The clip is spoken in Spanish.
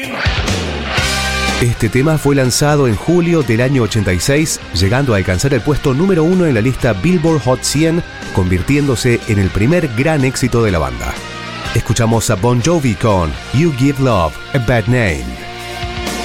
Este tema fue lanzado en julio del año 86, llegando a alcanzar el puesto número 1 en la lista Billboard Hot 100, convirtiéndose en el primer gran éxito de la banda. Escuchamos a Bon Jovi con You Give Love a Bad Name.